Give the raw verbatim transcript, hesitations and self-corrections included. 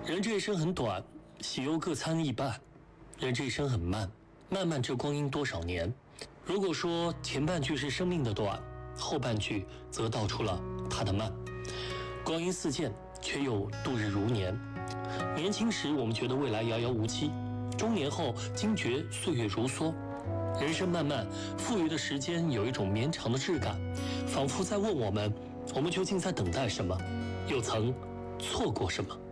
人这一生很短，喜忧各参一半；人这一生很慢，漫漫这光阴多少年。如果说前半句是生命的短，后半句则道出了它的慢。光阴似箭，却又度日如年。年轻时我们觉得未来遥遥无期，中年后惊觉岁月如梭。人生漫漫，富余的时间有一种绵长的质感，仿佛在问我们：我们究竟在等待什么，又曾错过什么？